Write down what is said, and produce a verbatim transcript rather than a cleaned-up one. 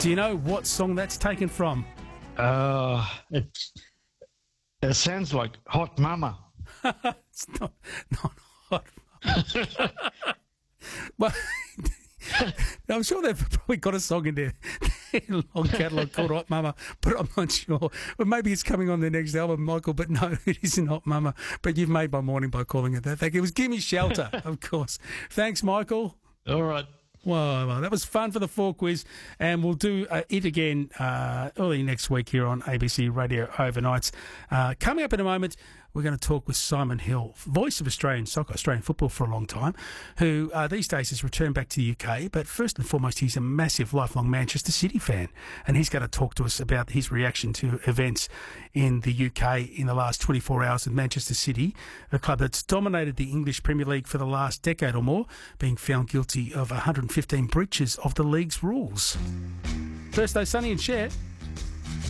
Do you know what song that's taken from? Uh, it, it sounds like Hot Mama. It's not, not Hot Mama. But I'm sure they've probably got a song in their, their long catalogue called Hot Mama, but I'm not sure. But maybe it's coming on their next album, Michael. But no, it isn't Hot Mama. But you've made my morning by calling it that. Thank you. It was Gimme Shelter, of course. Thanks, Michael. All right. Well, well, that was fun for the four quiz, and we'll do uh, it again uh, early next week here on A B C Radio Overnights. Uh, coming up in a moment, we're going to talk with Simon Hill, voice of Australian soccer, Australian football for a long time, who uh, these days has returned back to the U K. But first and foremost, he's a massive, lifelong Manchester City fan, and he's going to talk to us about his reaction to events in the U K in the last twenty-four hours of Manchester City, the club that's dominated the English Premier League for the last decade or more, being found guilty of one hundred fifteen breaches of the league's rules. First, though, Sonny and Cher.